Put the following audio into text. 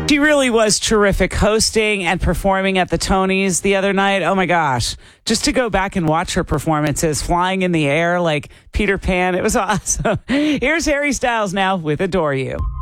She really was terrific hosting and performing at the Tonys the other night. Oh my gosh. Just to go back and watch her performances, flying in the air like Peter Pan. It was awesome. Here's Harry Styles now with Adore You.